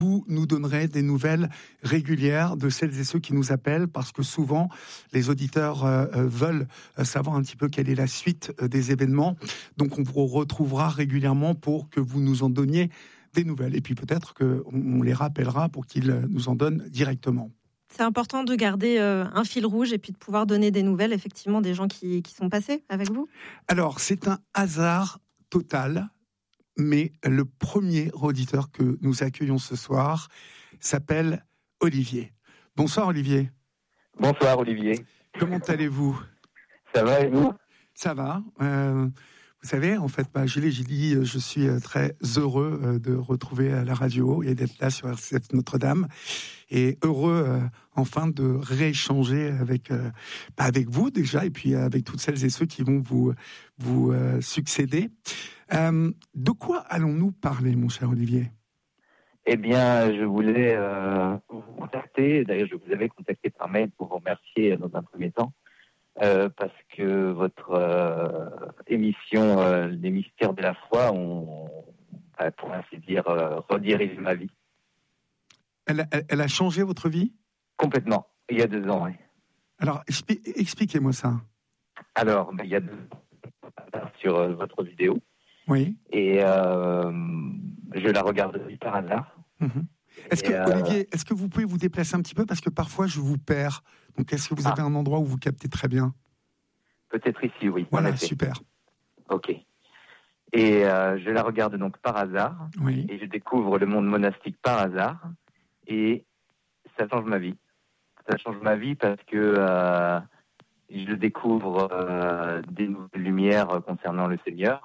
vous nous donnerez des nouvelles régulières de celles et ceux qui nous appellent, parce que souvent, les auditeurs veulent savoir un petit peu quelle est la suite des événements. Donc, on vous retrouvera régulièrement pour que vous nous en donniez des nouvelles. Et puis, peut-être qu'on les rappellera pour qu'ils nous en donnent directement. C'est important de garder un fil rouge et puis de pouvoir donner des nouvelles, effectivement, des gens qui sont passés avec vous. Alors, c'est un hasard total. Mais le premier auditeur que nous accueillons ce soir s'appelle Olivier. Bonsoir Olivier. Bonsoir Olivier. Comment allez-vous ? Ça va et vous ? Ça va. Vous savez, en fait, j'ai dit, je suis très heureux de retrouver la radio et d'être là sur RCF Notre-Dame. Et heureux, enfin, de rééchanger avec vous déjà, et puis avec toutes celles et ceux qui vont vous succéder. De quoi allons-nous parler, mon cher Olivier ? Eh bien, je voulais vous contacter. D'ailleurs, je vous avais contacté par mail pour vous remercier dans un premier temps, parce que votre émission, Les Mystères de la foi, ont, pour ainsi dire, redirigé ma vie. Elle a changé votre vie ? Complètement. Il y a 2 ans, oui. Alors, expliquez-moi ça. Alors, il y a 2 ans, sur votre vidéo. Oui. Et je la regarde par hasard. Mm-hmm. Olivier, est-ce que vous pouvez vous déplacer un petit peu, parce que parfois je vous perds. Donc, est-ce que vous avez un endroit où vous captez très bien ? Peut-être ici, oui. Voilà, super. Ok. Et je la regarde donc par hasard. Oui. Et je découvre le monde monastique par hasard. Et ça change ma vie. Ça change ma vie parce que je découvre des nouvelles lumières concernant le Seigneur.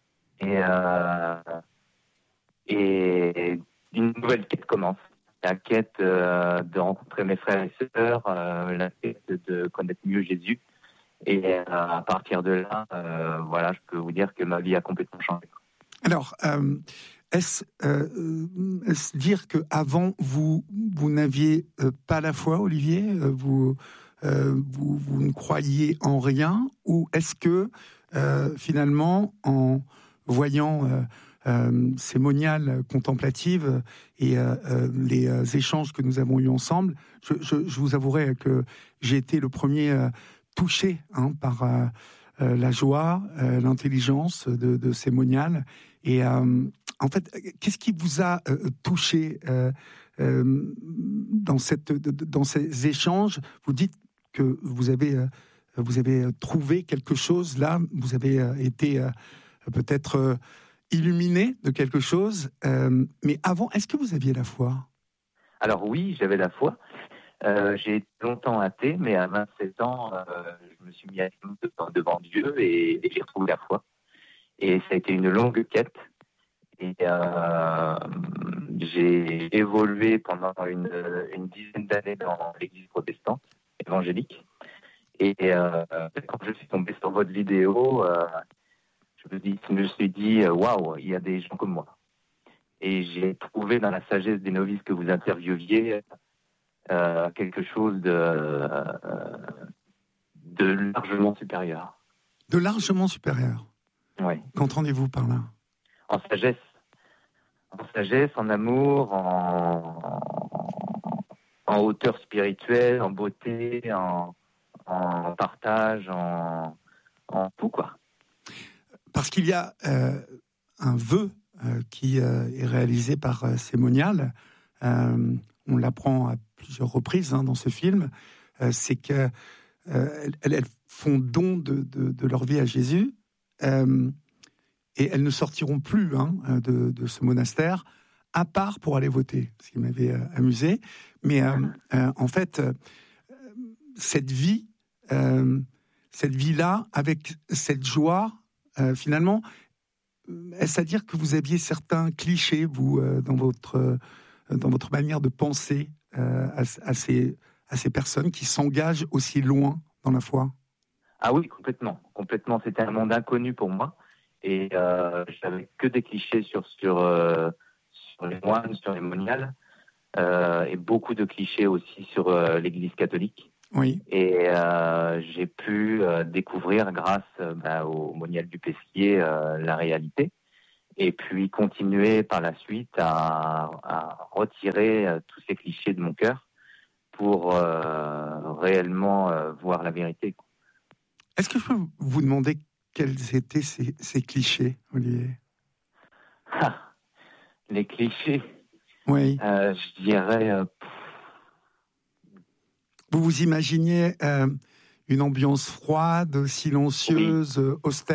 Et une nouvelle quête commence. La quête de rencontrer mes frères et sœurs, la quête de connaître mieux Jésus. Et à partir de là, voilà, je peux vous dire que ma vie a complètement changé. Alors, est-ce dire qu'avant, vous n'aviez pas la foi, Olivier ? Vous ne croyiez en rien ? Ou est-ce que, finalement, en voyant ces moniales contemplatives et les échanges que nous avons eus ensemble, je vous avouerai que j'ai été le premier touché par la joie, l'intelligence de ces moniales. Et en fait, qu'est-ce qui vous a touché dans ces échanges ? Vous dites que vous avez trouvé quelque chose là, vous avez été peut-être illuminé de quelque chose, mais avant, est-ce que vous aviez la foi ? Alors oui, j'avais la foi. J'ai été longtemps athée, mais à 27 ans, je me suis mis à genoux devant Dieu et j'ai retrouvé la foi. Et ça a été une longue quête. Et j'ai évolué pendant une dizaine d'années dans l'église protestante, évangélique. Et quand je suis tombé sur votre vidéo, je me suis dit, waouh, il y a des gens comme moi. Et j'ai trouvé dans la sagesse des novices que vous interviewiez quelque chose de largement supérieur. De largement supérieur ? Oui. Qu'entendez-vous par là ? En sagesse, en amour, en hauteur spirituelle, en beauté, en partage, en tout, quoi. Parce qu'il y a un vœu qui est réalisé par ces moniales, on l'apprend à plusieurs reprises dans ce film, c'est qu'elles font don de leur vie à Jésus, et elles ne sortiront plus de ce monastère, à part pour aller voter, ce qui m'avait amusé. Mais en fait, cette vie-là, avec cette joie, finalement, est-ce à dire que vous aviez certains clichés, vous, dans votre manière de penser à ces personnes qui s'engagent aussi loin dans la foi ? Ah oui, complètement. C'était un monde inconnu pour moi. Et j'avais que des clichés sur les moines, sur les moniales, et beaucoup de clichés aussi sur l'Église catholique. Oui. Et j'ai pu découvrir, grâce au monial du Pesquier, la réalité. et puis continuer par la suite à retirer tous ces clichés de mon cœur pour réellement voir la vérité. Est-ce que je peux vous demander quels étaient ces clichés, Olivier ? Les clichés, Oui. je dirais... Vous vous imaginiez une ambiance froide, silencieuse, austère ?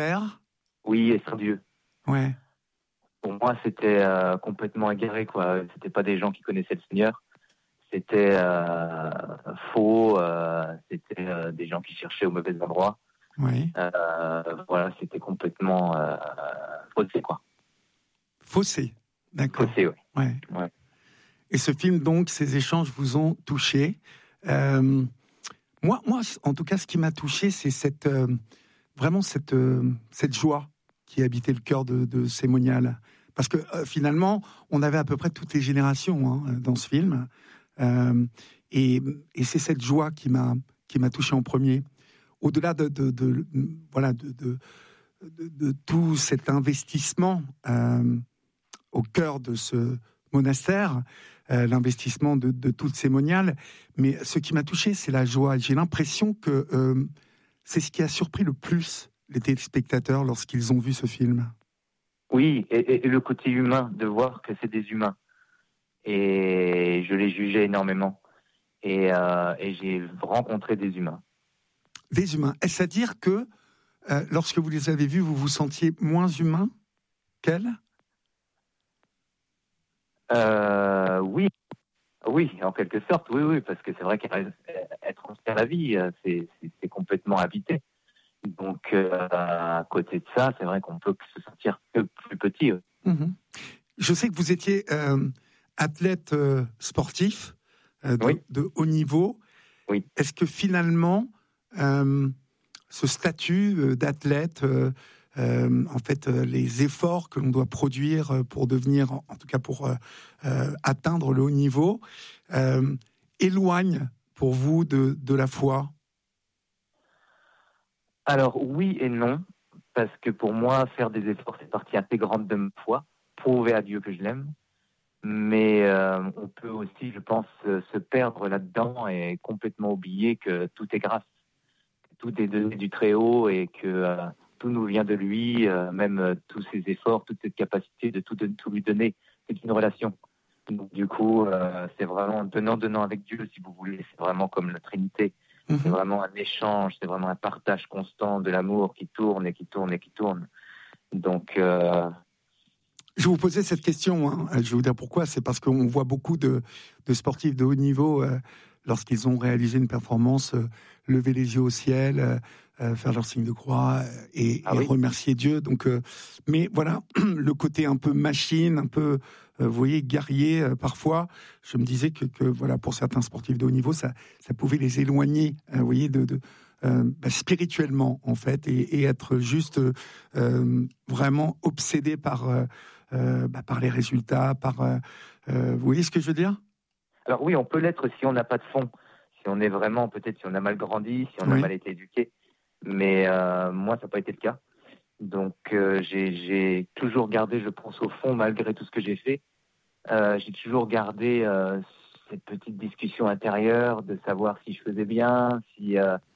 Oui, et sans Dieu. Ouais. Pour moi, c'était complètement égaré, quoi. C'était pas des gens qui connaissaient le Seigneur. C'était faux. C'était des gens qui cherchaient au mauvais endroit. Oui. Voilà, c'était complètement faussé, quoi. Faussé, d'accord. Faussé, oui. Ouais. Ouais. Et ce film, donc, ces échanges vous ont touché. Moi, en tout cas, ce qui m'a touché, c'est vraiment cette joie qui habitait le cœur de ces moniales. Parce que finalement, on avait à peu près toutes les générations dans ce film. Et c'est cette joie qui m'a touché en premier. Au-delà de tout cet investissement au cœur de ce monastère, l'investissement de toutes ces moniales. Mais ce qui m'a touché, c'est la joie. J'ai l'impression que c'est ce qui a surpris le plus les téléspectateurs lorsqu'ils ont vu ce film. Oui, et le côté humain, de voir que c'est des humains. Et je les jugeais énormément. Et j'ai rencontré des humains. Des humains. Est-ce à dire que lorsque vous les avez vus, vous vous sentiez moins humain qu'elles ? Oui. Oui, en quelque sorte, oui, parce que c'est vrai qu'être en la vie, c'est complètement habité. Donc, à côté de ça, c'est vrai qu'on peut se sentir que plus petit. Mmh. Je sais que vous étiez athlète sportif de haut niveau. Oui. Est-ce que finalement, ce statut d'athlète, en fait, les efforts que l'on doit produire pour devenir, en tout cas pour atteindre le haut niveau, éloignent pour vous de la foi ? Alors, oui et non, parce que pour moi, faire des efforts, c'est partie intégrante de ma foi, prouver à Dieu que je l'aime. Mais on peut aussi, je pense, se perdre là-dedans et complètement oublier que tout est grâce. Tout est donné du Très-Haut et que tout nous vient de lui, même tous ses efforts, toute cette capacité de tout lui donner. C'est une relation. Donc, du coup, c'est vraiment donnant avec Dieu, si vous voulez. C'est vraiment comme la Trinité. C'est vraiment un échange, c'est vraiment un partage constant de l'amour qui tourne et qui tourne et qui tourne. Donc... Je vous posais cette question, je vais vous dire pourquoi. C'est parce qu'on voit beaucoup de sportifs de haut niveau, lorsqu'ils ont réalisé une performance, lever les yeux au ciel, faire leur signe de croix et remercier Dieu. Donc, mais voilà, le côté un peu machine, un peu, vous voyez, guerrier, parfois, je me disais que voilà, pour certains sportifs de haut niveau, ça pouvait les éloigner, vous voyez, spirituellement, en fait, et être juste vraiment obsédé par les résultats, vous voyez ce que je veux dire ? Alors oui, on peut l'être si on n'a pas de fond, si on est vraiment, peut-être si on a mal grandi, si on a mal été éduqué, mais moi ça n'a pas été le cas. Donc j'ai toujours gardé, je pense, au fond, malgré tout ce que j'ai fait, j'ai toujours gardé cette petite discussion intérieure de savoir si je faisais bien, si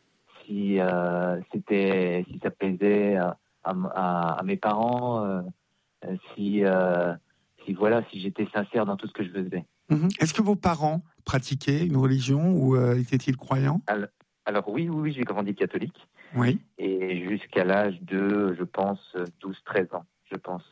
ça plaisait à mes parents, si j'étais sincère dans tout ce que je faisais. Est-ce que vos parents pratiquaient une religion ou étaient-ils croyants ? Alors oui, j'ai grandi catholique. Oui. Et jusqu'à l'âge de, je pense, 12-13 ans. Je pense,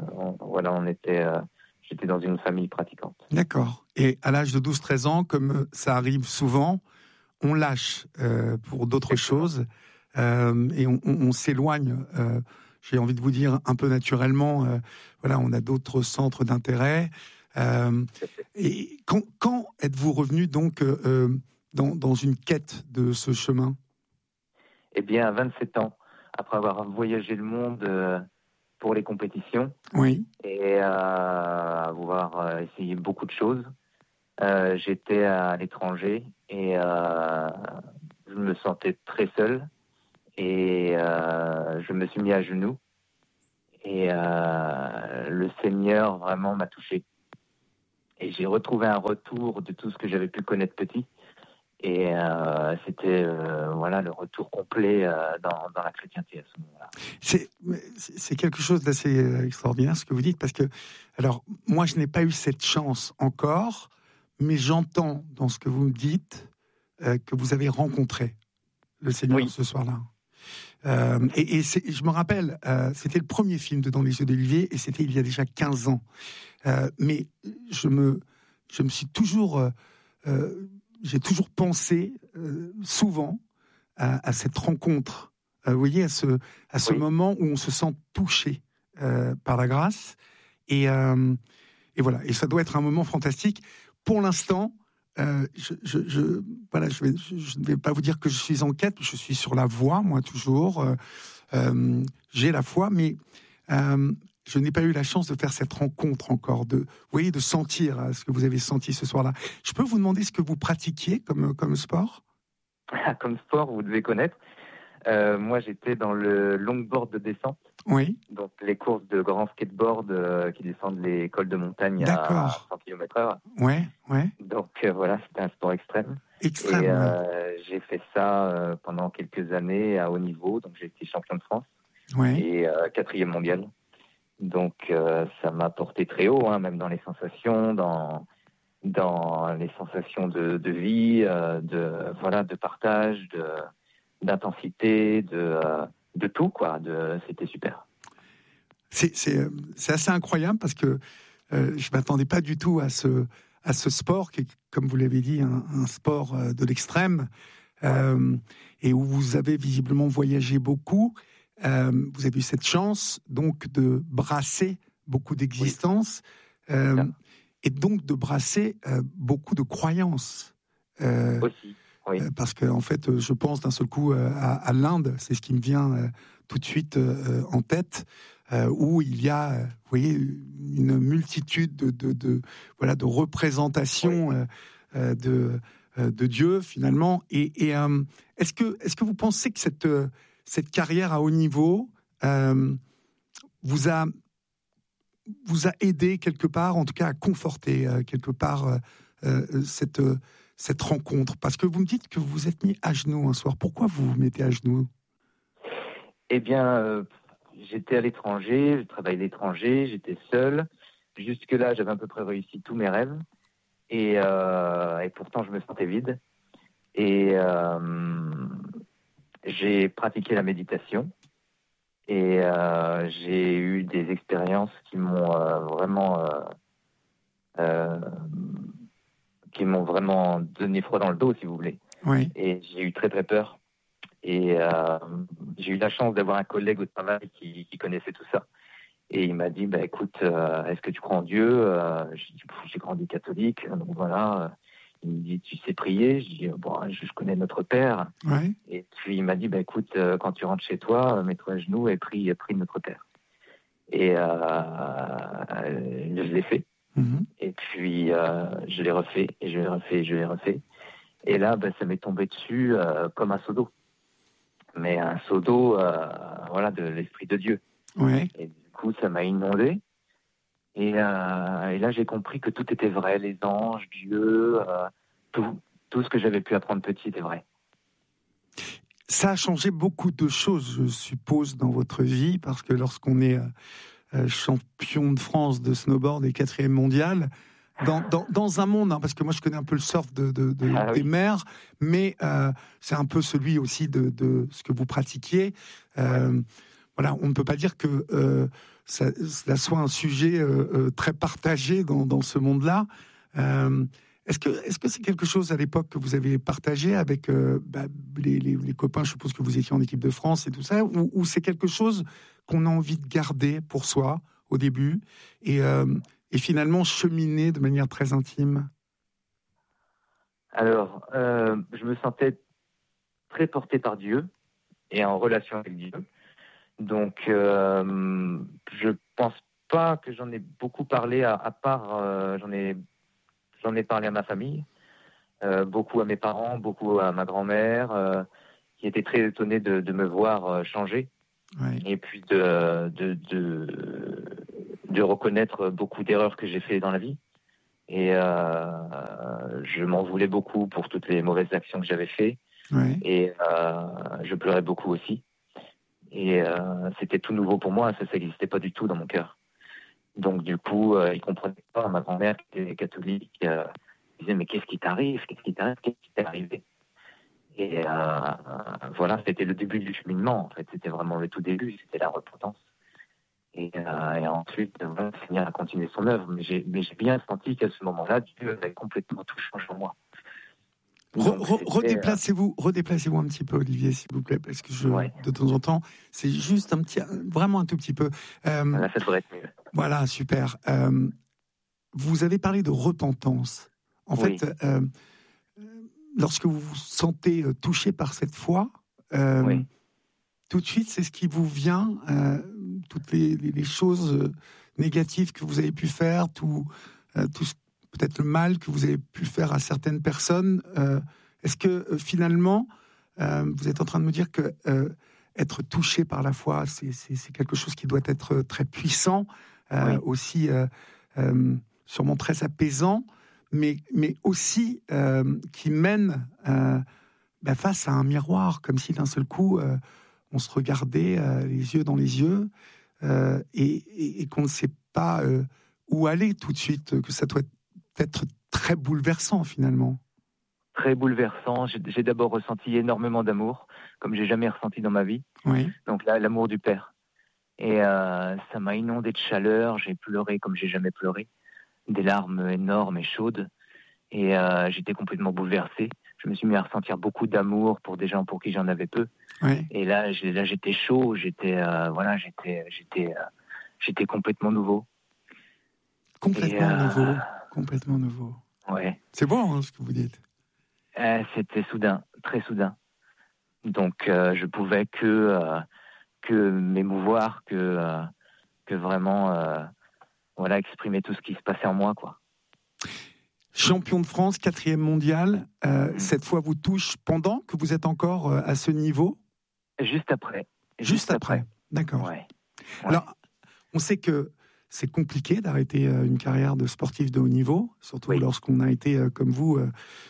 j'étais dans une famille pratiquante. D'accord. Et à l'âge de 12-13 ans, comme ça arrive souvent, on lâche pour d'autres choses et on s'éloigne, j'ai envie de vous dire, un peu naturellement. On a d'autres centres d'intérêt. Et quand êtes-vous revenu donc dans une quête de ce chemin ? Eh bien, à 27 ans, après avoir voyagé le monde pour les compétitions et avoir essayé beaucoup de choses, j'étais à l'étranger et je me sentais très seul et je me suis mis à genoux Et le Seigneur vraiment m'a touché. Et j'ai retrouvé un retour de tout ce que j'avais pu connaître petit. Et c'était le retour complet dans la chrétienté à ce moment-là. C'est quelque chose d'assez extraordinaire ce que vous dites, parce que, alors, moi je n'ai pas eu cette chance encore, mais j'entends dans ce que vous me dites que vous avez rencontré le Seigneur ce soir-là. Je me rappelle, c'était le premier film de Dans les yeux d'Olivier, et c'était il y a déjà 15 ans. Mais je me suis toujours... j'ai toujours pensé souvent à cette rencontre, vous voyez, à ce moment où on se sent touché par la grâce, et voilà, et ça doit être un moment fantastique. Pour l'instant, je ne vais pas vous dire que je suis en quête, je suis sur la voie, moi toujours, j'ai la foi, mais je n'ai pas eu la chance de faire cette rencontre encore, de sentir ce que vous avez senti ce soir-là. Je peux vous demander ce que vous pratiquiez comme sport ? Comme sport, vous devez connaître. Moi, j'étais dans le longboard de descente. Oui. Donc, les courses de grand skateboard qui descendent les cols de montagne à 100 km/h. Ouais. Donc, voilà, c'était un sport extrême. Extrême, et j'ai fait ça pendant quelques années à haut niveau. Donc, j'ai été champion de France et 4e mondial. Donc, ça m'a porté très haut, même dans les sensations, dans les sensations de vie, de partage, d'intensité, de tout, quoi. C'était super. C'est assez incroyable, parce que je m'attendais pas du tout à ce sport qui est, comme vous l'avez dit, un sport de l'extrême, et où vous avez visiblement voyagé beaucoup. Vous avez eu cette chance donc de brasser beaucoup d'existences, et donc de brasser beaucoup de croyances. Aussi, oui. Parce que en fait, je pense d'un seul coup à l'Inde, c'est ce qui me vient tout de suite en tête, où il y a, vous voyez, une multitude de représentations de Dieu finalement. Et est-ce que vous pensez que cette carrière à haut niveau vous a aidé quelque part, en tout cas à conforter quelque part cette rencontre? Parce que vous me dites que vous vous êtes mis à genoux un soir. Pourquoi vous vous mettez à genoux? Eh bien, j'étais à l'étranger, je travaillais à l'étranger, j'étais seul. Jusque-là, j'avais à peu près réussi tous mes rêves. Et pourtant, je me sentais vide. Et j'ai pratiqué la méditation. Et j'ai eu des expériences qui m'ont vraiment donné froid dans le dos, si vous voulez. Oui. Et j'ai eu très très peur. Et j'ai eu la chance d'avoir un collègue au travail qui connaissait tout ça. Et il m'a dit, écoute, est-ce que tu crois en Dieu? J'ai dit, j'ai grandi catholique, donc voilà. Il me dit, tu sais prier? Je dis, je connais notre Père. Ouais. Et puis il m'a dit, écoute, quand tu rentres chez toi, mets-toi à genoux et prie notre Père. Et je l'ai fait. Mm-hmm. Et puis je l'ai refait, et je l'ai refait, et je l'ai refait. Et là, ça m'est tombé dessus comme un seau d'eau. Mais un seau d'eau, de l'Esprit de Dieu. Ouais. Et du coup, ça m'a inondé. Et là, j'ai compris que tout était vrai. Les anges, Dieu, tout ce que j'avais pu apprendre petit était vrai. Ça a changé beaucoup de choses, je suppose, dans votre vie, parce que lorsqu'on est champion de France de snowboard et 4e mondial, dans un monde, parce que moi je connais un peu le surf des mers, mais c'est un peu celui aussi de ce que vous pratiquiez. Voilà, on ne peut pas dire que cela soit un sujet très partagé dans ce monde-là. Est-ce que c'est quelque chose à l'époque que vous avez partagé avec les copains? Je suppose que vous étiez en équipe de France et tout ça, ou c'est quelque chose qu'on a envie de garder pour soi au début et finalement cheminer de manière très intime? Alors, je me sentais très porté par Dieu et en relation avec Dieu. Donc, je pense pas que j'en ai beaucoup parlé, à part j'en ai parlé à ma famille, beaucoup à mes parents, beaucoup à ma grand-mère, qui était très étonnée de me voir changer. Ouais. et puis de reconnaître beaucoup d'erreurs que j'ai fait dans la vie. Et je m'en voulais beaucoup pour toutes les mauvaises actions que j'avais faites. Ouais. Et je pleurais beaucoup aussi. Et c'était tout nouveau pour moi, ça n'existait pas du tout dans mon cœur. Donc du coup, ils ne comprenaient pas. Ma grand-mère, qui était catholique, disait « Mais qu'est-ce qui t'arrive ? Qu'est-ce qui t'est arrivé ?» Et voilà, c'était le début du cheminement. En fait, c'était vraiment le tout début, c'était la repentance. Et ensuite, voilà, finir à continuer son œuvre. Mais j'ai bien senti qu'à ce moment-là, Dieu avait complètement tout changé en moi. Redéplacez-vous un petit peu, Olivier, s'il vous plaît, parce que Ouais. de temps en temps, c'est juste vraiment un tout petit peu. Là, ça devrait être mieux. Voilà, super. Vous avez parlé de repentance. En Oui. fait, lorsque vous vous sentez touché par cette foi, Oui. tout de suite, c'est ce qui vous vient, toutes les choses négatives que vous avez pu faire, tout peut-être le mal que vous avez pu faire à certaines personnes. Est-ce que finalement, vous êtes en train de me dire que être touché par la foi, c'est quelque chose qui doit être très puissant, Oui. aussi sûrement très apaisant, mais aussi qui mène face à un miroir, comme si d'un seul coup on se regardait les yeux dans les yeux et qu'on ne sait pas où aller tout de suite, que ça doit être très bouleversant finalement. Très bouleversant. J'ai d'abord ressenti énormément d'amour, comme j'ai jamais ressenti dans ma vie. Oui. Donc là, l'amour du Père. Et ça m'a inondé de chaleur. J'ai pleuré comme j'ai jamais pleuré, des larmes énormes et chaudes. Et j'étais complètement bouleversé. Je me suis mis à ressentir beaucoup d'amour pour des gens pour qui j'en avais peu. Oui. Et là, j'étais chaud. J'étais complètement nouveau. Complètement nouveau. Ouais. C'est bon ce que vous dites. C'était soudain, très soudain. Donc je pouvais que m'émouvoir, que vraiment exprimer tout ce qui se passait en moi, quoi. Champion de France, 4e mondial. Cette fois vous touche pendant que vous êtes encore à ce niveau ? Juste après. Juste après. D'accord. Ouais. Alors, on sait que c'est compliqué d'arrêter une carrière de sportif de haut niveau, surtout lorsqu'on a été comme vous,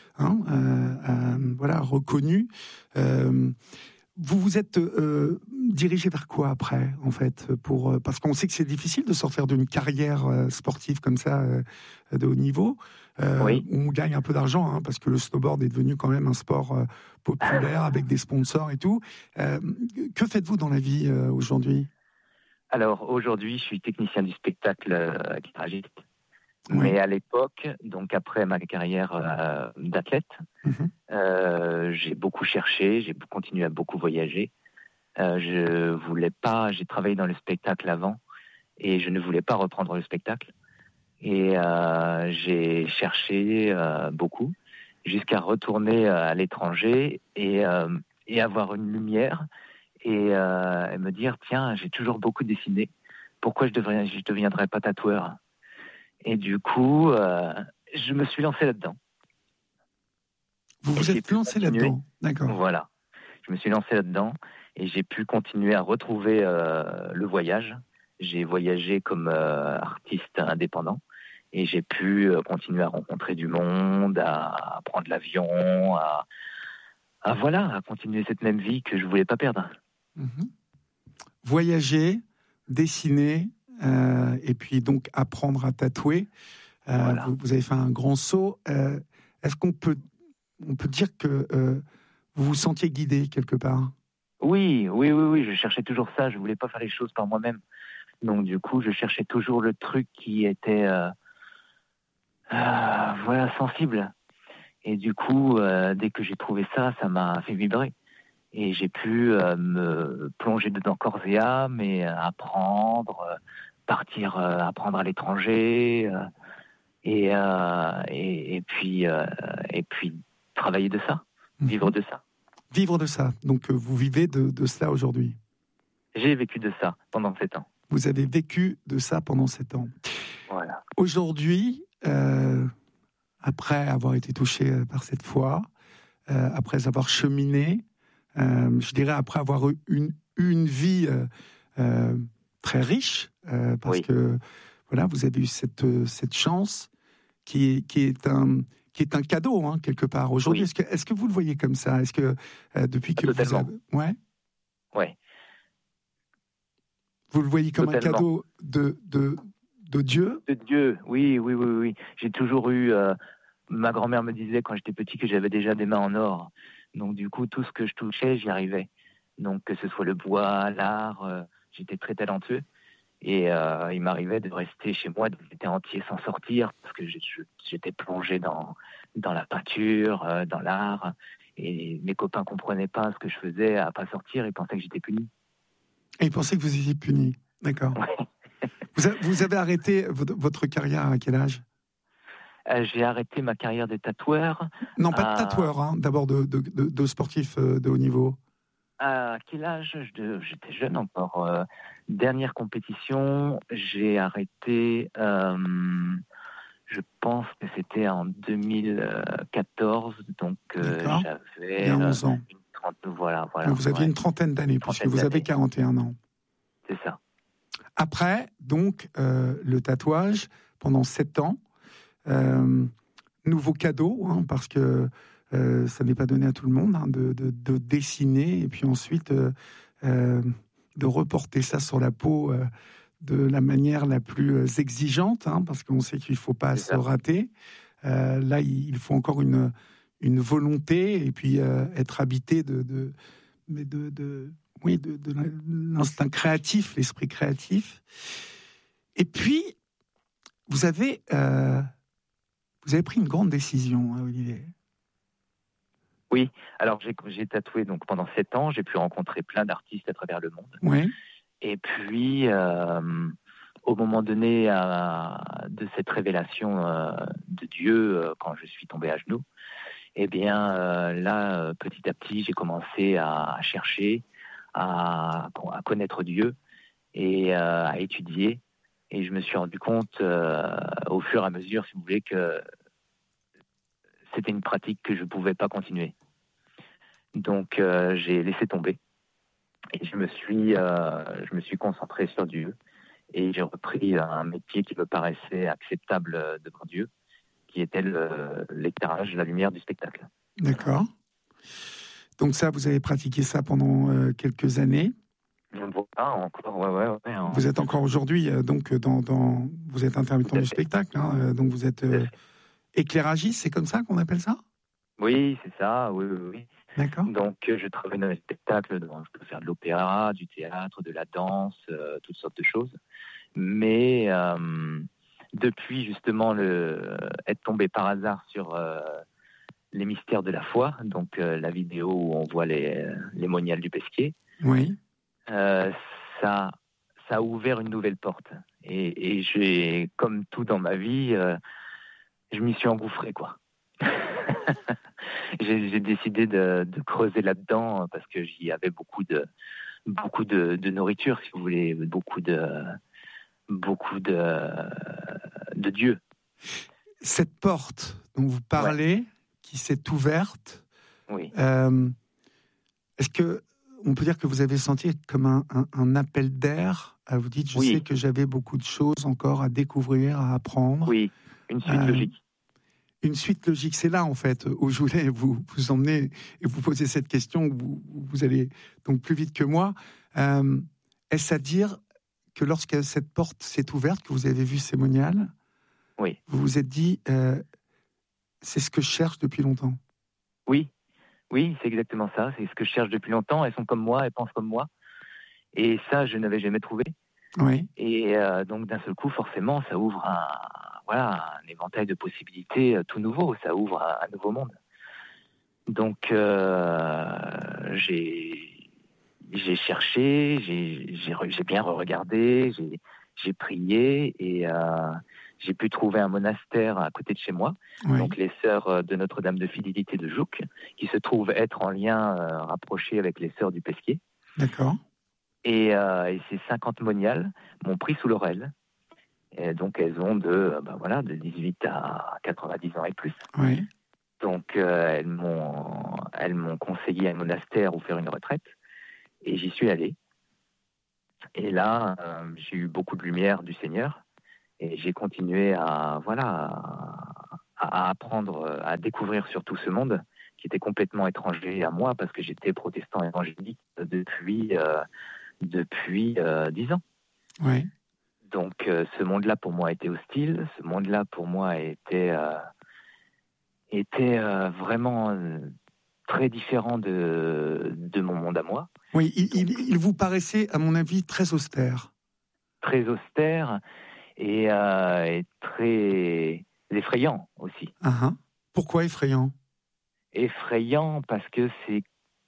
reconnu. Vous vous êtes dirigé vers quoi après, en fait, parce qu'on sait que c'est difficile de sortir d'une carrière sportive comme ça de haut niveau. On gagne un peu d'argent, parce que le snowboard est devenu quand même un sport populaire avec des sponsors et tout. Que faites-vous dans la vie aujourd'hui ? Alors aujourd'hui, je suis technicien du spectacle guitariste. Mais à l'époque, donc après ma carrière d'athlète, j'ai beaucoup cherché, j'ai continué à beaucoup voyager. Je voulais pas, j'ai travaillé dans le spectacle avant et je ne voulais pas reprendre le spectacle. Et j'ai cherché beaucoup jusqu'à retourner à l'étranger et avoir une lumière et me dire tiens, j'ai toujours beaucoup dessiné. Pourquoi je deviendrais pas tatoueur ? Et du coup, je me suis lancé là-dedans. Vous vous êtes lancé là-dedans, d'accord. Voilà. Je me suis lancé là-dedans et j'ai pu continuer à retrouver le voyage. J'ai voyagé comme artiste indépendant et j'ai pu continuer à rencontrer du monde, à prendre l'avion, à continuer cette même vie que je ne voulais pas perdre. Voyager, dessiner, et puis donc apprendre à tatouer. Vous avez fait un grand saut. Est-ce qu'on peut dire que vous vous sentiez guidé quelque part ? Oui, je cherchais toujours ça. Je ne voulais pas faire les choses par moi-même. Donc du coup, je cherchais toujours le truc qui était sensible. Et du coup, dès que j'ai trouvé ça, ça m'a fait vibrer. Et j'ai pu me plonger dedans corps et âme et apprendre, partir apprendre à l'étranger et puis travailler de ça, vivre de ça. Vivre de ça. Donc vous vivez de cela aujourd'hui. J'ai vécu de ça pendant 7 ans. Vous avez vécu de ça pendant 7 ans. Voilà. Aujourd'hui, après avoir été touché par cette foi, après avoir cheminé, je dirais après avoir eu eu une vie très riche, parce que voilà, vous avez eu cette chance qui est un cadeau, hein, quelque part. Aujourd'hui, est-ce que vous le voyez comme ça? Est-ce que depuis que vous avez... Ouais. Vous le voyez comme un cadeau de Dieu? De Dieu, oui. J'ai toujours eu... ma grand-mère me disait quand j'étais petit que j'avais déjà des mains en or. Donc du coup, tout ce que je touchais, j'y arrivais. Donc que ce soit le bois, l'art, j'étais très talentueux. Et il m'arrivait de rester chez moi d'été entier sans sortir parce que j'étais plongé dans la peinture, dans l'art. Et mes copains ne comprenaient pas ce que je faisais à ne pas sortir. Ils pensaient que j'étais puni. Et ils pensaient que vous étiez puni. D'accord. Ouais. Vous avez arrêté votre carrière à quel âge? J'ai arrêté ma carrière de tatoueur. Non, pas de tatoueur, hein. D'abord de sportif de haut niveau. À quel âge? J'étais jeune encore. Dernière compétition, j'ai arrêté, je pense que c'était en 2014, donc j'avais 11 ans. Voilà. Donc vous aviez une trentaine d'années, puisque vous avez 41 ans. C'est ça. Après, donc, le tatouage, pendant 7 ans, nouveau cadeau, hein, parce que ça n'est pas donné à tout le monde, hein, de dessiner, et puis ensuite de reporter ça sur la peau de la manière la plus exigeante, hein, parce qu'on sait qu'il ne faut pas se rater. Là, il faut encore une volonté, et puis être habité de l'instinct créatif, l'esprit créatif. Et puis, vous avez pris une grande décision, hein, Olivier. Oui, alors j'ai tatoué donc pendant 7 ans, j'ai pu rencontrer plein d'artistes à travers le monde. Oui. Et puis, au moment donné de cette révélation de Dieu, quand je suis tombé à genoux, eh bien là, petit à petit, j'ai commencé à chercher, à connaître Dieu et à étudier. Et je me suis rendu compte au fur et à mesure, si vous voulez, que c'était une pratique que je ne pouvais pas continuer. Donc, j'ai laissé tomber. Et je me suis concentré sur Dieu. Et j'ai repris un métier qui me paraissait acceptable devant Dieu, qui était l'éclairage, la lumière du spectacle. D'accord. Donc ça, vous avez pratiqué ça pendant quelques années. Voilà, encore, ouais. Vous êtes encore aujourd'hui, donc, vous êtes intermittent du spectacle, hein, donc vous êtes éclairagiste, c'est comme ça qu'on appelle ça? Oui, c'est ça, oui. D'accord. Donc, je travaille dans les spectacles, je peux faire de l'opéra, du théâtre, de la danse, toutes sortes de choses. Mais depuis justement être tombé par hasard sur les mystères de la foi, donc la vidéo où on voit les moniales du Pesquier, oui. Ça a ouvert une nouvelle porte. Et j'ai, comme tout dans ma vie, je m'y suis engouffré, quoi. J'ai décidé de creuser là-dedans parce que j'y avais beaucoup de nourriture, si vous voulez, beaucoup de Dieu. Cette porte dont vous parlez, qui s'est ouverte, oui. Est-ce que on peut dire que vous avez senti comme un appel d'air? Vous dites, je sais que j'avais beaucoup de choses encore à découvrir, à apprendre. Oui, une suite logique. Une suite logique, c'est là en fait où je voulais vous emmener et vous poser cette question. Où vous allez donc plus vite que moi. Est-ce à dire que lorsque cette porte s'est ouverte, que vous avez vu ces moniales, vous vous êtes dit, c'est ce que je cherche depuis longtemps? Oui, c'est exactement ça. C'est ce que je cherche depuis longtemps. Elles sont comme moi, elles pensent comme moi. Et ça, je n'avais jamais trouvé. Oui. Et donc, d'un seul coup, forcément, ça ouvre un éventail de possibilités tout nouveau. Ça ouvre un nouveau monde. Donc, j'ai cherché, j'ai bien regardé, j'ai prié et j'ai pu trouver un monastère à côté de chez moi, donc les sœurs de Notre-Dame de Fidélité de Jouques, qui se trouvent être en lien rapproché avec les sœurs du Pesquier. D'accord. Et ces 50 moniales m'ont pris sous l'oreille. Et donc elles ont de 18 à 90 ans et plus. Oui. Donc elles m'ont conseillé un monastère ou faire une retraite. Et j'y suis allé. Et là, j'ai eu beaucoup de lumière du Seigneur et j'ai continué à apprendre, à découvrir surtout ce monde qui était complètement étranger à moi parce que j'étais protestant évangélique depuis 10 ans. Ouais. Donc ce monde-là pour moi était hostile, ce monde-là pour moi était vraiment très différent de mon monde à moi. Oui, il vous paraissait, à mon avis, très austère. Très austère et très effrayant aussi. Uh-huh. Pourquoi effrayant ? Effrayant parce que c'est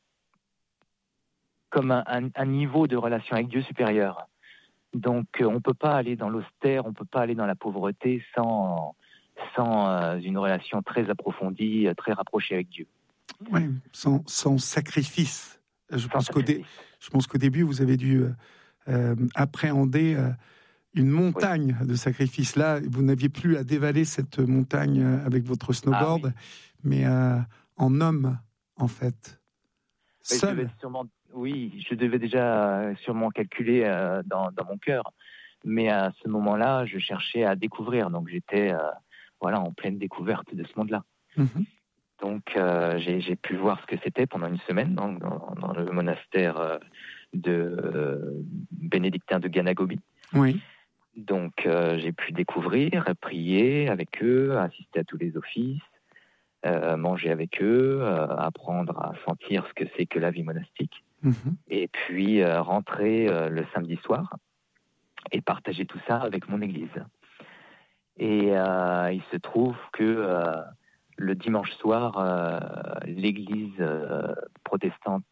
comme un niveau de relation avec Dieu supérieur. Donc on ne peut pas aller dans l'austère, on ne peut pas aller dans la pauvreté sans une relation très approfondie, très rapprochée avec Dieu. Oui, sans sacrifice. Je pense qu'au début, vous avez dû appréhender une montagne de sacrifices. Là, vous n'aviez plus à dévaler cette montagne avec votre snowboard, mais en homme, en fait. Seul. Je devais déjà sûrement calculer dans mon cœur. Mais à ce moment-là, je cherchais à découvrir. Donc j'étais en pleine découverte de ce monde-là. Mm-hmm. Donc j'ai pu voir ce que c'était pendant une semaine dans le monastère de bénédictin de Ganagobi. Oui. Donc j'ai pu découvrir, prier avec eux, assister à tous les offices, manger avec eux, apprendre à sentir ce que c'est que la vie monastique. Mm-hmm. Et puis rentrer le samedi soir et partager tout ça avec mon église. Et il se trouve que le dimanche soir, l'église protestante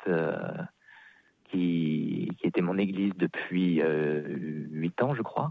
qui était mon église depuis 8 ans, je crois,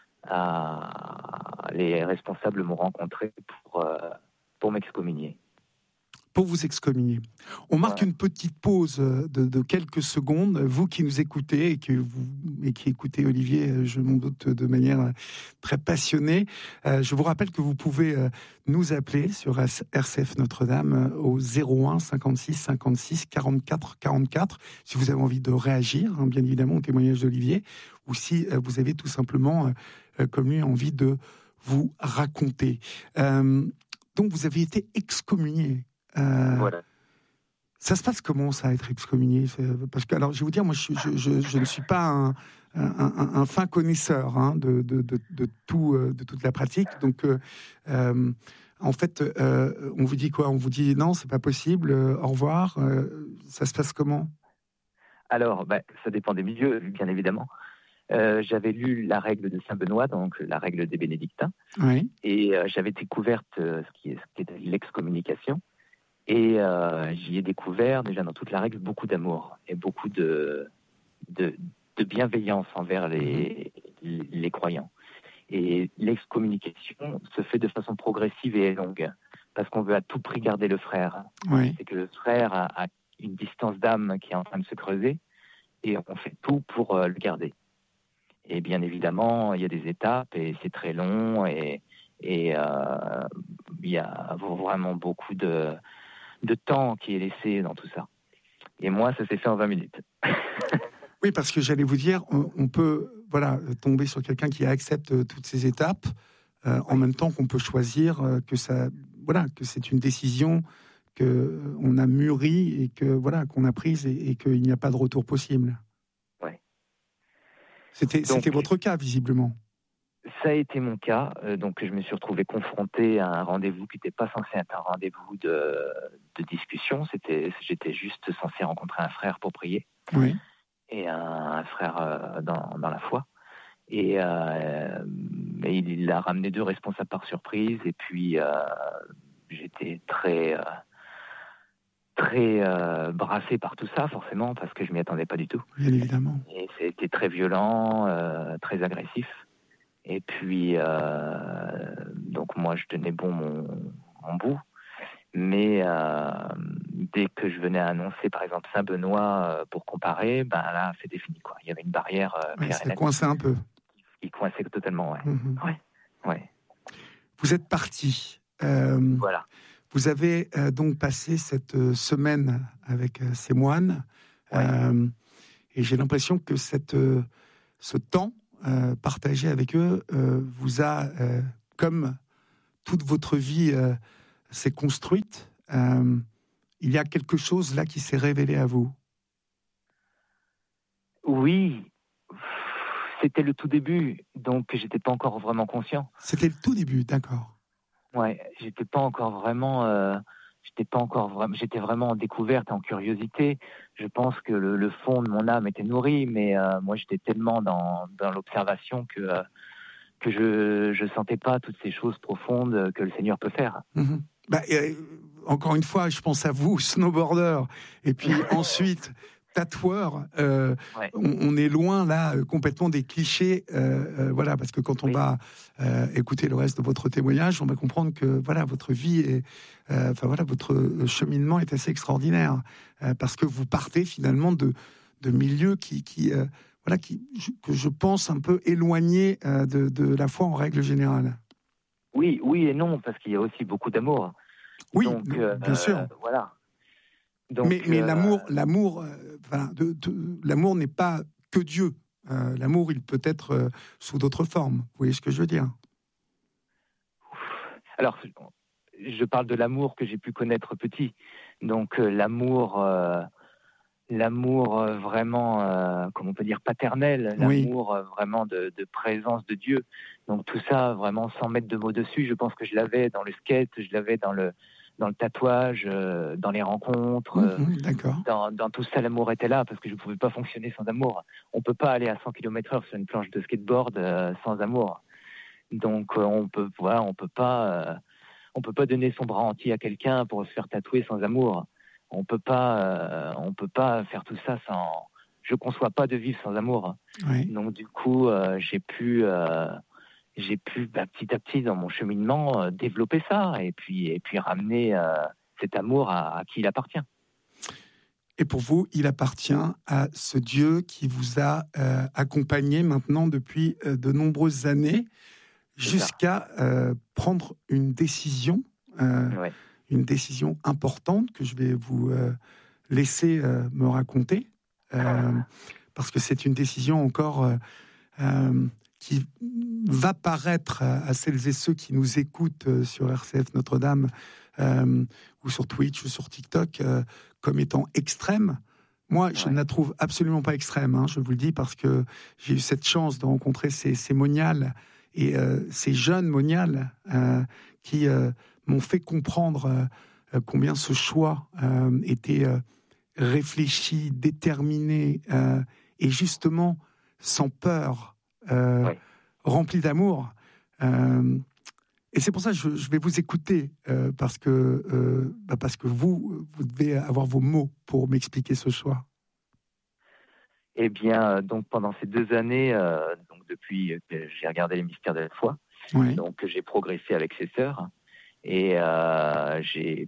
les responsables m'ont rencontré pour m'excommunier. Pour vous excommunier. On marque une petite pause de quelques secondes. Vous qui nous écoutez et qui écoutez Olivier, je m'en doute, de manière très passionnée, je vous rappelle que vous pouvez nous appeler sur RCF Notre-Dame au 01 56 56 44 44 si vous avez envie de réagir, bien évidemment, au témoignage d'Olivier, ou si vous avez tout simplement, comme lui, envie de vous raconter. Donc vous avez été excommunié. Voilà. Ça se passe comment, ça, être excommunié ? Parce que, alors, je vais vous dire, moi, je ne suis pas un fin connaisseur de toute la pratique. Donc, en fait, on vous dit quoi ? On vous dit non, c'est pas possible, au revoir. Ça se passe comment ? Alors, ça dépend des milieux, bien évidemment. J'avais lu la règle de Saint-Benoît, donc la règle des bénédictins, oui. Et j'avais découvert ce qui était l'excommunication. Et j'y ai découvert, déjà dans toute la règle, beaucoup d'amour et beaucoup de bienveillance envers les croyants. Et l'excommunication se fait de façon progressive et longue, parce qu'on veut à tout prix garder le frère. Oui. C'est que le frère a une distance d'âme qui est en train de se creuser, et on fait tout pour le garder. Et bien évidemment, il y a des étapes, et c'est très long, et il y a vraiment beaucoup de temps qui est laissé dans tout ça. Et moi, ça s'est fait en 20 minutes. Oui, parce que j'allais vous dire, on peut tomber sur quelqu'un qui accepte toutes ces étapes, en même temps qu'on peut choisir que c'est une décision qu'on a mûrie et qu'on a prise et qu'il n'y a pas de retour possible. Oui. C'était votre cas, visiblement. Ça a été mon cas, donc je me suis retrouvé confronté à un rendez-vous qui n'était pas censé être un rendez-vous de discussion. J'étais juste censé rencontrer un frère pour prier, oui. Et un frère dans la foi. Et il a ramené 2 responsables par surprise, et puis j'étais très brassé par tout ça, forcément, parce que je m'y attendais pas du tout. Bien évidemment. Et c'était très violent, très agressif. Et puis, donc moi, je tenais bon mon bout. Mais dès que je venais à annoncer, par exemple, Saint-Benoît pour comparer, là, c'était fini, quoi. Il y avait une barrière ça coinçait un peu. Qui coinçait totalement, ouais. Mm-hmm. Ouais. Vous êtes parti. Voilà. Vous avez donc passé cette semaine avec ces moines. Ouais. Et j'ai l'impression que cette ce temps partagé avec eux vous a, comme toute votre vie s'est construite, il y a quelque chose là qui s'est révélé à vous. Oui, c'était le tout début, donc j'étais pas encore vraiment conscient. C'était le tout début, d'accord. Ouais, j'étais vraiment en découverte, en curiosité. Je pense que le fond de mon âme était nourri, mais moi j'étais tellement dans l'observation que je sentais pas toutes ces choses profondes que le Seigneur peut faire. Mmh. Encore une fois, je pense à vous, snowboarder, et puis ensuite tatoueur. Ouais. On est loin là complètement des clichés, voilà, parce que quand on va écouter le reste de votre témoignage, on va comprendre que voilà, votre vie est, votre cheminement est assez extraordinaire, parce que vous partez finalement de milieux que je pense un peu éloignés de la foi en règle générale. Oui et non, parce qu'il y a aussi beaucoup d'amour. Oui, donc, bien sûr. Voilà. Donc, mais l'amour n'est pas que Dieu. L'amour, il peut être sous d'autres formes. Vous voyez ce que je veux dire? Alors, je parle de l'amour que j'ai pu connaître petit. Donc, l'amour vraiment, comment on peut dire, paternel, l'amour vraiment de présence de Dieu. Donc, tout ça, vraiment, sans mettre de mots dessus, je pense que je l'avais dans le skate, je l'avais dans le tatouage, dans les rencontres, d'accord. dans tout ça, l'amour était là, parce que je ne pouvais pas fonctionner sans amour. On ne peut pas aller à 100 km/h sur une planche de skateboard sans amour. Donc, on peut pas donner son bras entier à quelqu'un pour se faire tatouer sans amour. On peut pas faire tout ça sans. Je conçois pas de vivre sans amour. Oui. Donc, du coup, j'ai pu petit à petit dans mon cheminement développer ça et puis ramener cet amour à qui il appartient. Et pour vous, il appartient à ce Dieu qui vous a accompagné maintenant depuis de nombreuses années jusqu'à prendre une décision, une décision importante que je vais vous laisser me raconter, parce que c'est une décision encore qui va paraître à celles et ceux qui nous écoutent sur RCF Notre-Dame ou sur Twitch ou sur TikTok comme étant extrême. Moi, je ne la trouve absolument pas extrême, hein, je vous le dis, parce que j'ai eu cette chance de rencontrer ces moniales et ces jeunes moniales qui m'ont fait comprendre combien ce choix était réfléchi, déterminé et justement sans peur, rempli d'amour. Et c'est pour ça que je vais vous écouter, parce que vous devez avoir vos mots pour m'expliquer ce choix. Eh bien, donc pendant ces 2 années, donc depuis que j'ai regardé les mystères de la foi, donc j'ai progressé avec ces sœurs et j'ai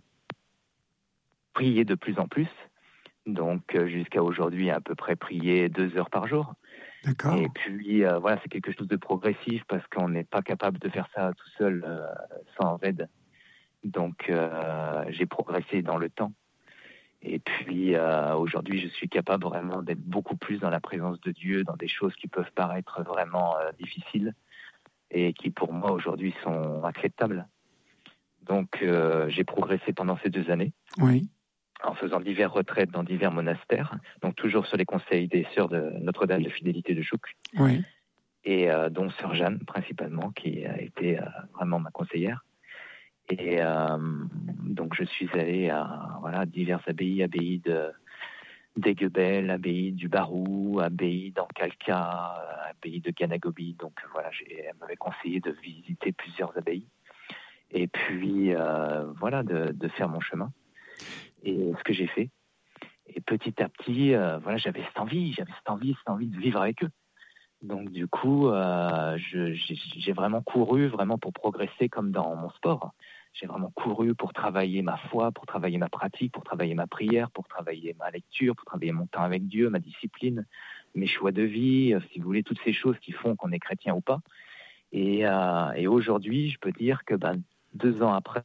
prié de plus en plus. Donc jusqu'à aujourd'hui, à peu près prier 2 heures par jour. D'accord. Et puis voilà, c'est quelque chose de progressif parce qu'on n'est pas capable de faire ça tout seul sans aide. Donc j'ai progressé dans le temps. Et puis aujourd'hui, je suis capable vraiment d'être beaucoup plus dans la présence de Dieu, dans des choses qui peuvent paraître vraiment difficiles et qui pour moi aujourd'hui sont acceptables. Donc j'ai progressé pendant ces 2 années. Oui. En faisant divers retraites dans divers monastères, donc toujours sur les conseils des sœurs de Notre-Dame de Fidélité de Chouc, et dont sœur Jeanne principalement, qui a été vraiment ma conseillère. Et donc je suis allé à diverses abbayes d'Aiguebel, abbaye du Barou, abbaye d'Ancalca, abbaye de Ganagobi. Donc voilà, elle m'avait conseillé de visiter plusieurs abbayes et puis de faire mon chemin. Et ce que j'ai fait. Et petit à petit, j'avais cette envie de vivre avec eux. Donc du coup, j'ai vraiment couru pour progresser comme dans mon sport. J'ai vraiment couru pour travailler ma foi, pour travailler ma pratique, pour travailler ma prière, pour travailler ma lecture, pour travailler mon temps avec Dieu, ma discipline, mes choix de vie, si vous voulez, toutes ces choses qui font qu'on est chrétien ou pas. Et aujourd'hui, je peux dire que 2 ans après,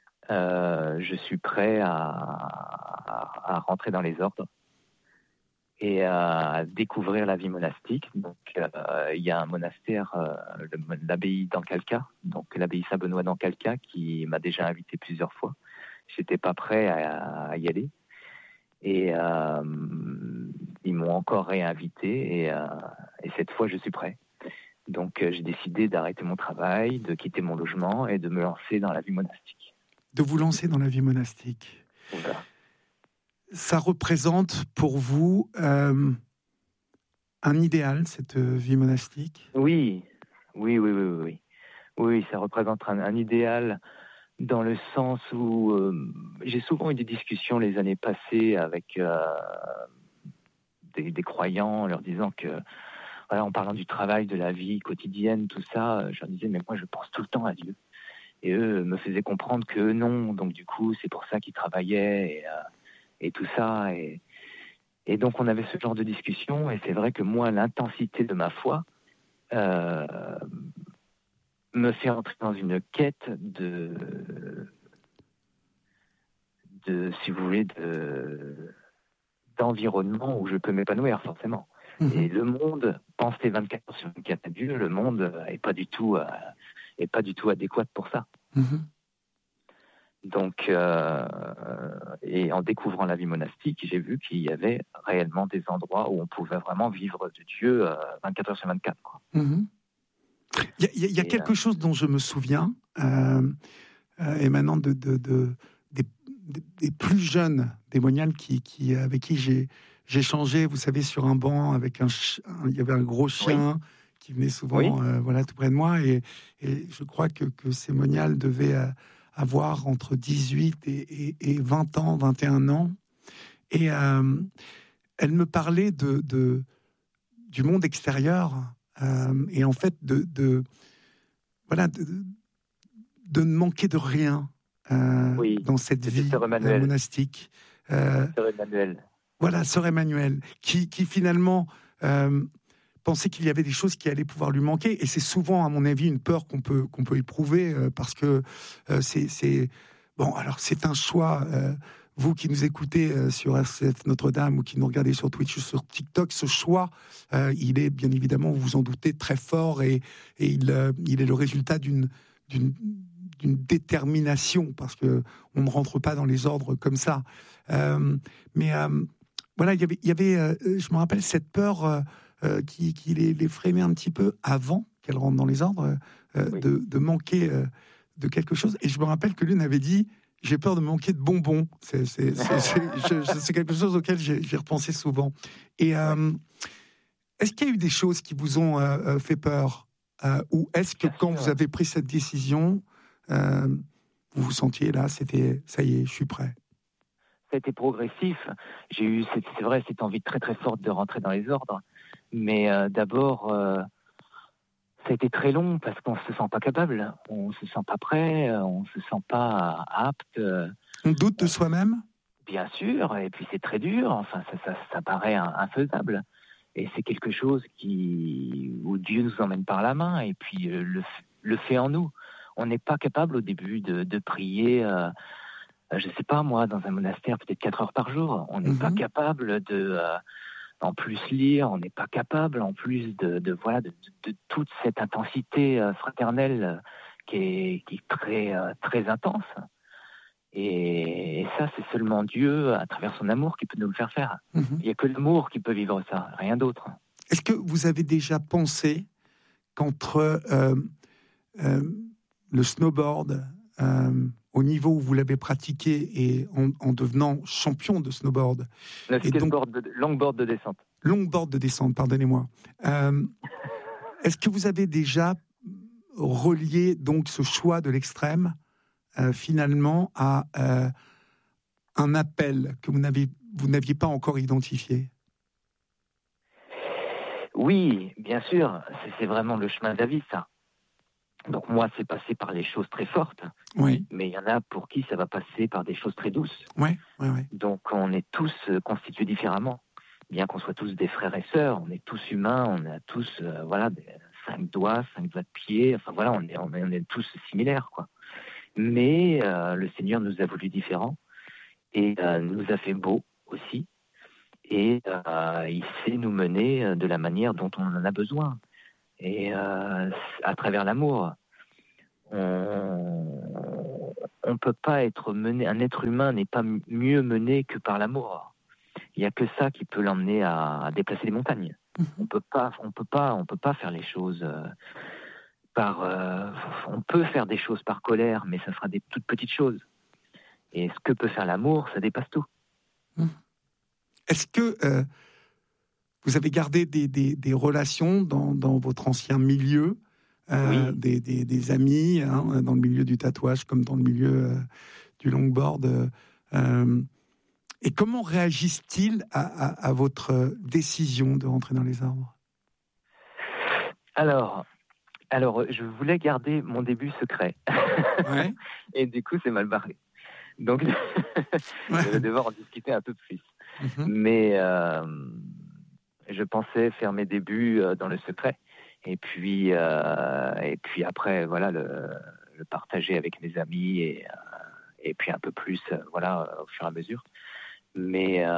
je suis prêt à rentrer dans les ordres. et à découvrir la vie monastique. Donc, il y a un monastère, l'abbaye d'Ancalca, donc l'abbaye Saint-Benoît d'Ancalca, qui m'a déjà invité plusieurs fois. J'étais pas prêt à y aller. Et ils m'ont encore réinvité et cette fois, je suis prêt. Donc, j'ai décidé d'arrêter mon travail, de quitter mon logement et de me lancer dans la vie monastique. De vous lancer dans la vie monastique. Voilà. Ça représente pour vous un idéal, cette vie monastique ? Oui, ça représente un idéal dans le sens où j'ai souvent eu des discussions les années passées avec des croyants, en leur disant que, voilà, en parlant du travail, de la vie quotidienne, tout ça, je leur disais, mais moi je pense tout le temps à Dieu. Et eux me faisaient comprendre que non, donc du coup c'est pour ça qu'ils travaillaient et tout ça. Et donc on avait ce genre de discussion, et c'est vrai que moi, l'intensité de ma foi me fait entrer dans une quête si vous voulez, d'environnement où je peux m'épanouir, forcément. Mmh. Et le monde, penser 24 heures sur 24 à Dieu, le monde est pas du tout adéquat pour ça. Mmh. Donc, et en découvrant la vie monastique, j'ai vu qu'il y avait réellement des endroits où on pouvait vraiment vivre de Dieu 24 heures sur 24. Quoi. Mmh. Il y a quelque chose dont je me souviens, émanant des plus jeunes démoniales avec qui j'ai changé, vous savez, sur un banc, avec il y avait un gros chien qui venait souvent tout près de moi, et je crois que ces moniales devaient avoir entre 18 et 20 ans, 21 ans, et elle me parlait du monde extérieur, et en fait de ne manquer de rien dans cette vie monastique. Sœur Emmanuel. Voilà, Sœur Emmanuel, qui finalement pensait qu'il y avait des choses qui allaient pouvoir lui manquer, et c'est souvent, à mon avis, une peur qu'on peut éprouver, parce que c'est un choix. Vous qui nous écoutez sur RCF Notre-Dame ou qui nous regardez sur Twitch ou sur TikTok, ce choix, il est bien évidemment, vous vous en doutez, très fort, et il est le résultat d'une détermination, parce que on ne rentre pas dans les ordres comme ça. Voilà, il y avait je me rappelle cette peur qui les freinait un petit peu avant qu'elle rentre dans les ordres, de manquer de quelque chose. Et je me rappelle que l'une avait dit: j'ai peur de manquer de bonbons. C'est quelque chose auquel j'ai repensé souvent. Et est-ce qu'il y a eu des choses qui vous ont fait peur, ou est-ce que quand vous avez pris cette décision, vous vous sentiez là, c'était ça y est, je suis prêt? Ça a été progressif. J'ai eu, c'est vrai, cette envie très très forte de rentrer dans les ordres. Mais d'abord, ça a été très long parce qu'on se sent pas capable, on se sent pas prêt, on se sent pas apte. On doute de soi-même? Bien sûr, et puis c'est très dur. Enfin, ça paraît infaisable. Et c'est quelque chose où Dieu nous emmène par la main et puis le fait en nous. On n'est pas capable au début de prier. Je sais pas moi, dans un monastère, peut-être 4 heures par jour. On n'est pas capable en plus lire, on n'est pas capable en plus de toute cette intensité fraternelle qui est très très intense. Et ça, c'est seulement Dieu, à travers son amour, qui peut nous le faire faire. Il n'y a que l'amour qui peut vivre ça, rien d'autre. Est-ce que vous avez déjà pensé qu'entre le snowboard, au niveau où vous l'avez pratiqué et en devenant champion de snowboard. Le skateboard, longboard de descente. Longboard de descente, pardonnez-moi. Est-ce que vous avez déjà relié donc ce choix de l'extrême finalement à un appel que vous n'aviez pas encore identifié? Oui, bien sûr. C'est vraiment le chemin de la vie, ça. Donc moi, c'est passé par les choses très fortes, mais il y en a pour qui ça va passer par des choses très douces. Donc on est tous constitués différemment. Bien qu'on soit tous des frères et sœurs, on est tous humains, on a tous 5 doigts, 5 doigts de pied, enfin voilà, on est tous similaires, quoi. Mais le Seigneur nous a voulu différents et nous a fait beaux aussi. Et il sait nous mener de la manière dont on en a besoin. Et à travers l'amour, on peut pas être mené. Un être humain n'est pas mieux mené que par l'amour. Il y a que ça qui peut l'emmener à déplacer les montagnes. On peut pas faire les choses on peut faire des choses par colère, mais ça sera des toutes petites choses. Et ce que peut faire l'amour, ça dépasse tout. Est-ce que vous avez gardé des relations dans votre ancien milieu, Oui. des amis, dans le milieu du tatouage comme dans le milieu du longboard et comment réagissent-ils à votre décision de rentrer dans les arbres ? Alors, je voulais garder mon début secret. Ouais. Et du coup, c'est mal barré. Donc, je vais devoir en discuter un peu plus. Mais je pensais faire mes débuts dans le secret. Et puis après, voilà, le partager avec mes amis et puis un peu plus, voilà, au fur et à mesure. Mais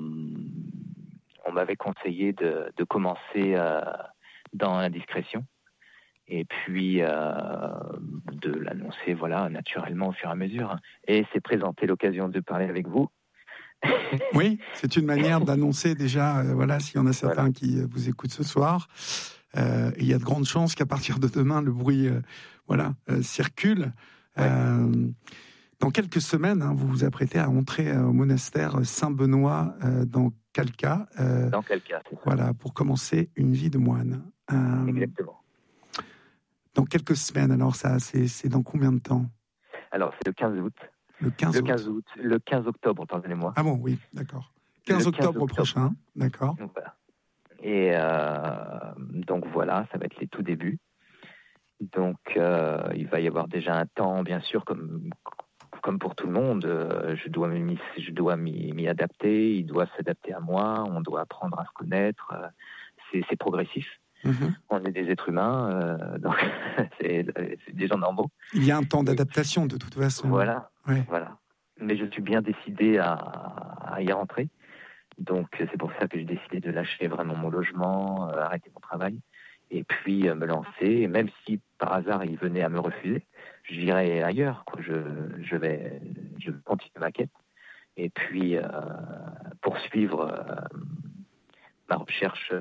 on m'avait conseillé de commencer dans la discrétion et puis de l'annoncer, voilà, naturellement au fur et à mesure. Et c'est présenté l'occasion de parler avec vous. Oui, c'est une manière d'annoncer déjà, voilà, s'il y en a certains qui vous écoutent ce soir. Il y a de grandes chances qu'à partir de demain, le bruit circule. Ouais. Dans quelques semaines, vous vous apprêtez à entrer au monastère Saint-Benoît dans Kalka. Dans Kalka, c'est ça. Voilà, pour commencer une vie de moine. Exactement. Dans quelques semaines, alors ça, c'est dans combien de temps ? Alors, c'est le 15 août. Le 15 octobre, pardonnez-moi. Ah bon, oui, d'accord. 15 octobre prochain, d'accord. Donc, voilà. Et donc voilà, ça va être les tout débuts. Donc il va y avoir déjà un temps, bien sûr, comme pour tout le monde. Je dois m'y adapter, il doit s'adapter à moi, on doit apprendre à se connaître. C'est progressif. On est des êtres humains, donc c'est des gens normaux. Il y a un temps d'adaptation de toute façon. Voilà, ouais. Voilà. Mais je suis bien décidé à y rentrer. Donc c'est pour ça que j'ai décidé de lâcher vraiment mon logement, arrêter mon travail, et puis me lancer. Et même si par hasard il venait à me refuser, j'irai ailleurs, quoi. Je vais continuer ma quête, et puis poursuivre ma recherche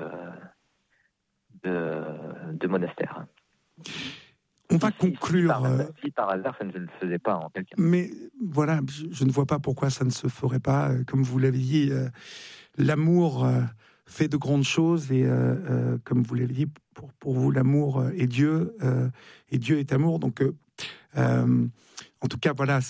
de monastère. On va conclure. Si par hasard ça ne le faisait pas en quelqu'un. Mais voilà, je ne vois pas pourquoi ça ne se ferait pas. Comme vous l'avez dit, l'amour fait de grandes choses et comme vous l'avez dit, pour vous, l'amour est Dieu et Dieu est amour. Donc, en tout cas, voilà,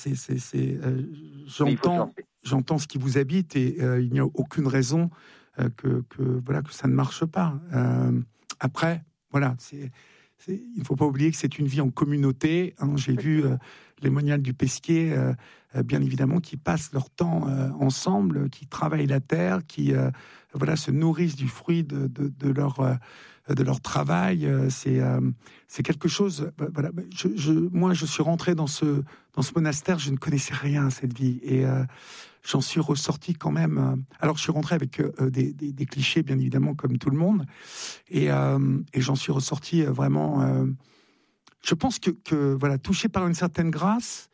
j'entends ce qui vous habite et il n'y a aucune raison que ça ne marche pas. Après, voilà, il ne faut pas oublier que c'est une vie en communauté. J'ai vu les moniales du Pesquier, bien évidemment, qui passent leur temps ensemble, qui travaillent la terre, qui se nourrissent du fruit de leur travail. C'est quelque chose. Voilà. Moi, je suis rentré dans ce monastère, je ne connaissais rien à cette vie et j'en suis ressorti quand même. Alors, je suis rentré avec des clichés, bien évidemment, comme tout le monde, et j'en suis ressorti vraiment. Je pense que voilà, touché par une certaine grâce,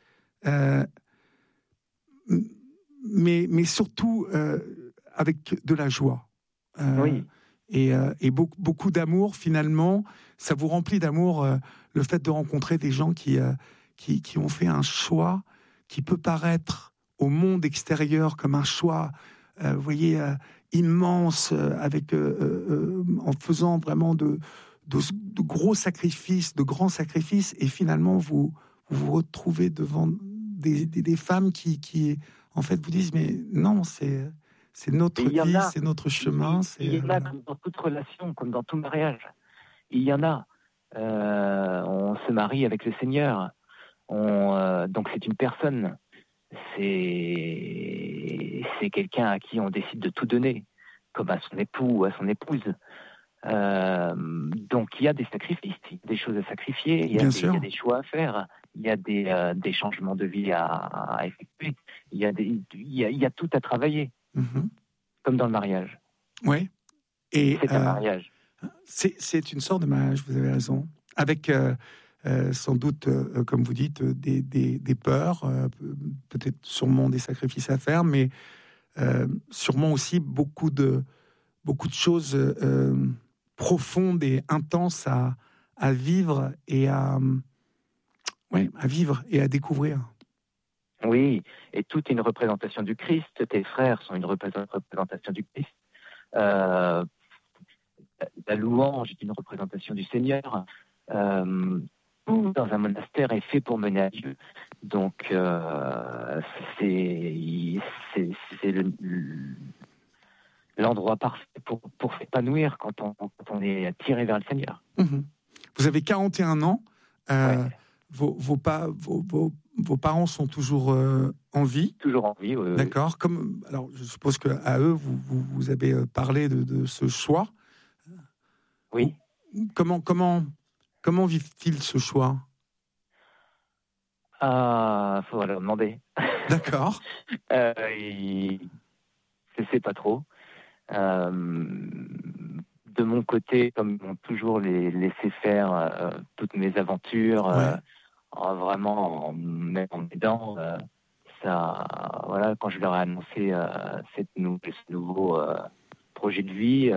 mais surtout avec de la joie. Oui. Et beaucoup d'amour, finalement, ça vous remplit d'amour le fait de rencontrer des gens qui ont fait un choix qui peut paraître au monde extérieur comme un choix, vous voyez, immense, en faisant vraiment de gros sacrifices, de grands sacrifices, et finalement vous retrouvez devant des femmes qui en fait vous disent mais non, c'est notre vie, c'est notre chemin. Il y en a comme dans toute relation, comme dans tout mariage. Il y en a. On se marie avec le Seigneur. Donc c'est une personne. C'est quelqu'un à qui on décide de tout donner, comme à son époux ou à son épouse. Donc il y a des sacrifices, il y a des choses à sacrifier, il y a des choix à faire, il y a des changements de vie à effectuer, il y a tout à travailler. comme dans le mariage. Oui. Et c'est un mariage. C'est une sorte de mariage, vous avez raison. Avec sans doute, comme vous dites, des peurs, peut-être sûrement des sacrifices à faire, mais sûrement aussi beaucoup de choses profondes et intenses à vivre et à vivre et à découvrir. Oui, et tout est une représentation du Christ. Tes frères sont une représentation du Christ. La louange est une représentation du Seigneur. Tout dans un monastère est fait pour mener à Dieu. Donc, c'est l'endroit parfait pour s'épanouir quand on est tiré vers le Seigneur. Mmh. Vous avez 41 ans. Ouais. Vos parents sont toujours en vie. Toujours en vie, oui. D'accord. Alors, je suppose qu'à eux, vous avez parlé de ce choix. Oui. Comment vivent-ils ce choix ? Faut leur demander. D'accord. Je sais pas trop. De mon côté, comme ils m'ont toujours laissé faire toutes mes aventures, vraiment en m'aidant, voilà, quand je leur ai annoncé ce nouveau projet de vie,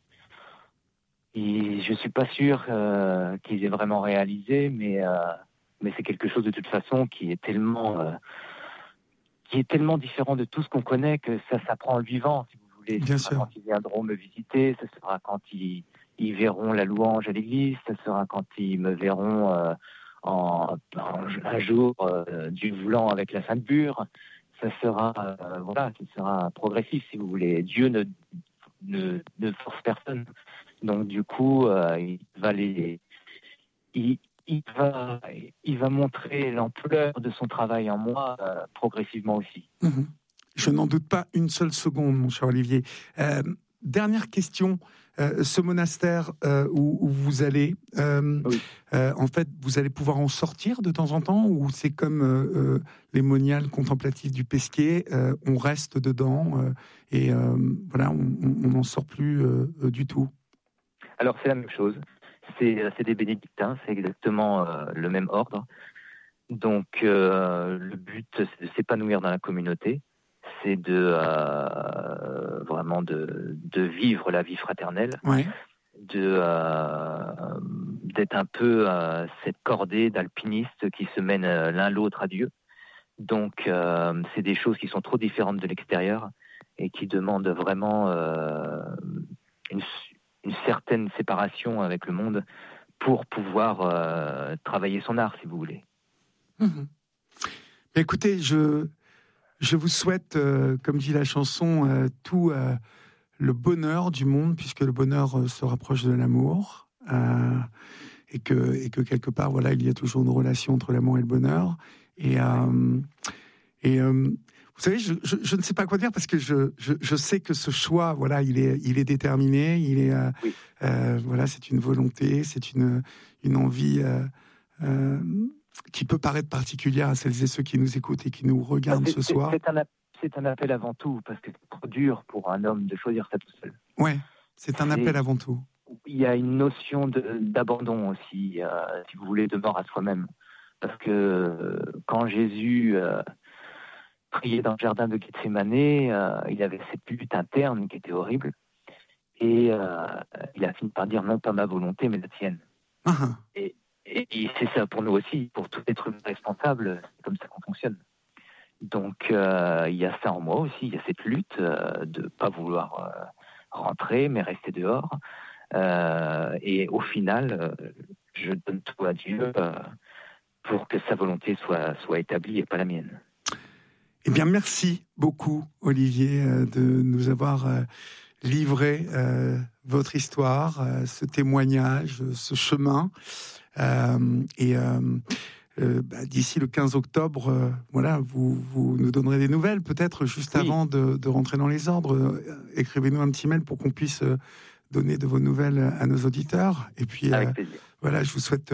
je suis pas sûr qu'ils aient vraiment réalisé, mais c'est quelque chose de toute façon qui est tellement différent de tout ce qu'on connaît que ça s'apprend en le vivant, si vous voulez. Bien ce sera sûr. quand ils viendront me visiter, ce sera quand ils verront la louange à l'église, ce sera quand ils me verront un jour, Dieu voulant, avec la Sainte Bure. Ça sera progressif, si vous voulez. Dieu ne force personne. Donc du coup, il va montrer l'ampleur de son travail en moi progressivement aussi. Mmh. Je n'en doute pas une seule seconde, mon cher Olivier. Dernière question. Ce monastère où vous allez, Oui. en fait, vous allez pouvoir en sortir de temps en temps, ou c'est comme les moniales contemplatives du Pesquier, on reste dedans et voilà, on n'en sort plus du tout. Alors c'est la même chose. C'est des bénédictins, c'est exactement le même ordre. Donc le but, c'est de s'épanouir dans la communauté, c'est vraiment de vivre la vie fraternelle, Ouais. d'être un peu cette cordée d'alpinistes qui se mènent l'un l'autre à Dieu. Donc c'est des choses qui sont trop différentes de l'extérieur et qui demandent vraiment une certaine séparation avec le monde pour pouvoir travailler son art, si vous voulez. Mmh. Écoutez, je vous souhaite, comme dit la chanson, tout le bonheur du monde, puisque le bonheur se rapproche de l'amour, et que quelque part, voilà, il y a toujours une relation entre l'amour et le bonheur. Et vous savez, je ne sais pas quoi dire, parce que je sais que ce choix, voilà, il est déterminé, Oui. Voilà, c'est une volonté, c'est une envie qui peut paraître particulière à celles et ceux qui nous écoutent et qui nous regardent ce soir. C'est un appel avant tout, parce que c'est trop dur pour un homme de choisir ça tout seul. Ouais, c'est un appel avant tout. Il y a une notion d'abandon aussi, si vous voulez, de mort à soi-même. Parce que quand Jésus priait dans le jardin de Gethsémane, il avait cette lutte interne qui était horrible. Et il a fini par dire non pas ma volonté, mais la tienne. Ah. Et c'est ça pour nous aussi, pour tout être responsable, c'est comme ça qu'on fonctionne. Donc il y a ça en moi aussi, il y a cette lutte de ne pas vouloir rentrer, mais rester dehors. Et au final, je donne tout à Dieu pour que sa volonté soit établie et pas la mienne. Eh bien, merci beaucoup, Olivier, de nous avoir livré votre histoire, ce témoignage, ce chemin. D'ici le 15 octobre, voilà, vous nous donnerez des nouvelles, peut-être juste avant de rentrer dans les ordres. Écrivez-nous un petit mail pour qu'on puisse donner de vos nouvelles à nos auditeurs. Et puis, avec plaisir. Voilà, je vous souhaite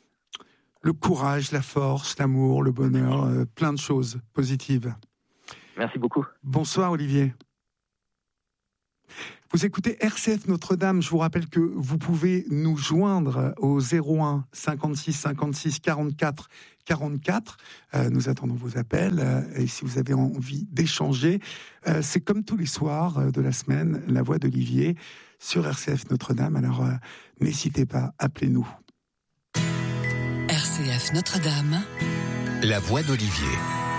le courage, la force, l'amour, le bonheur, plein de choses positives. Merci beaucoup. Bonsoir Olivier. Vous écoutez RCF Notre-Dame. Je vous rappelle que vous pouvez nous joindre au 01 56 56 44 44. Nous attendons vos appels. Et si vous avez envie d'échanger, c'est comme tous les soirs de la semaine, la voix d'Olivier sur RCF Notre-Dame. Alors, n'hésitez pas, appelez-nous. RCF Notre-Dame, la voix d'Olivier.